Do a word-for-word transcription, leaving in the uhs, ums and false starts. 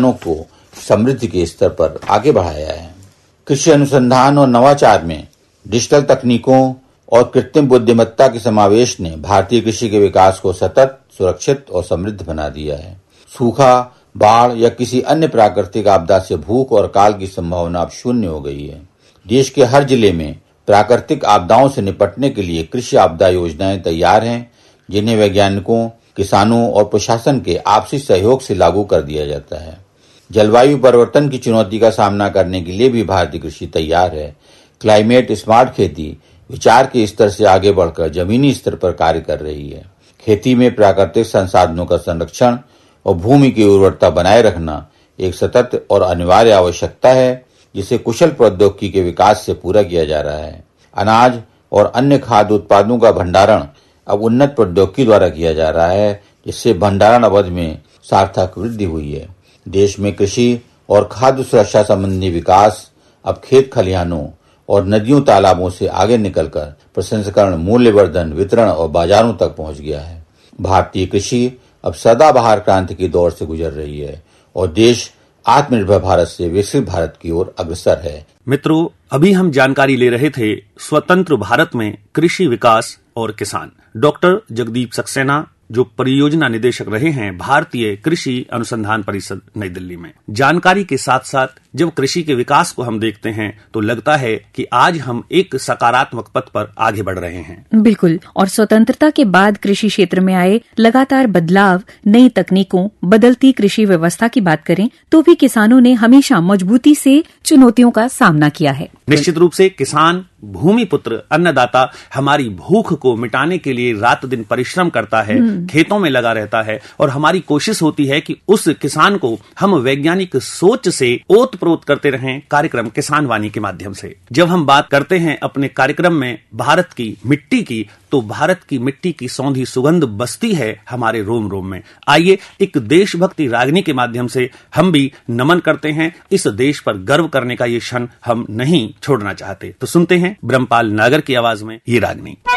किसानों को समृद्धि के स्तर पर आगे बढ़ाया है। कृषि अनुसंधान और नवाचार में डिजिटल तकनीकों और कृत्रिम बुद्धिमत्ता के समावेश ने भारतीय कृषि के विकास को सतत, सुरक्षित और समृद्ध बना दिया है। सूखा, बाढ़ या किसी अन्य प्राकृतिक आपदा से भूख और अकाल की संभावना अब शून्य हो गई है। देश के हर जिले में प्राकृतिक आपदाओं से निपटने के लिए कृषि आपदा योजनाएं तैयार हैं, जिन्हें वैज्ञानिकों, किसानों और प्रशासन के आपसी सहयोग से लागू कर दिया जाता है। जलवायु परिवर्तन की चुनौती का सामना करने के लिए भी भारतीय कृषि तैयार है। क्लाइमेट स्मार्ट खेती विचार के स्तर से आगे बढ़कर जमीनी स्तर पर कार्य कर रही है। खेती में प्राकृतिक संसाधनों का संरक्षण और भूमि की उर्वरता बनाए रखना एक सतत और अनिवार्य आवश्यकता है, जिसे कुशल प्रौद्योगिकी के विकास से पूरा किया जा रहा है। अनाज और अन्य खाद्य उत्पादों का भंडारण अब उन्नत प्रौद्योगिकी द्वारा किया जा रहा है, जिससे भंडारण अवधि में सार्थक वृद्धि हुई है। देश में कृषि और खाद्य सुरक्षा संबंधी विकास अब खेत खलिहानों और नदियों तालाबों से आगे निकलकर प्रसंस्करण, मूल्यवर्धन, वितरण और बाजारों तक पहुंच गया है। भारतीय कृषि अब सदाबहार क्रांति की दौर से गुजर रही है और देश आत्मनिर्भर भारत से विकसित भारत की ओर अग्रसर है। मित्रों, अभी हम जानकारी ले रहे थे स्वतंत्र भारत में कृषि विकास और किसान। डॉक्टर जगदीप सक्सेना, जो परियोजना निदेशक रहे हैं भारतीय कृषि अनुसंधान परिषद नई दिल्ली में। जानकारी के साथ साथ जब कृषि के विकास को हम देखते हैं तो लगता है कि आज हम एक सकारात्मक पथ पर आगे बढ़ रहे हैं। बिल्कुल। और स्वतंत्रता के बाद कृषि क्षेत्र में आए लगातार बदलाव, नई तकनीकों, बदलती कृषि व्यवस्था की बात करें तो भी किसानों ने हमेशा मजबूती से चुनौतियों का सामना किया है। निश्चित रूप से किसान, भूमि पुत्र, अन्नदाता हमारी भूख को मिटाने के लिए रात दिन परिश्रम करता है, खेतों में लगा रहता है और हमारी कोशिश होती है कि उस किसान को हम वैज्ञानिक सोच से ओत प्रोत करते रहें कार्यक्रम किसान वाणी के माध्यम से। जब हम बात करते हैं अपने कार्यक्रम में भारत की मिट्टी की, तो भारत की मिट्टी की सौंधी सुगंध बसती है हमारे रोम रोम में। आइए एक देशभक्ति रागनी के माध्यम से हम भी नमन करते हैं। इस देश पर गर्व करने का ये क्षण हम नहीं छोड़ना चाहते। तो सुनते हैं ब्रह्मपाल नागर की आवाज में ये रागनी।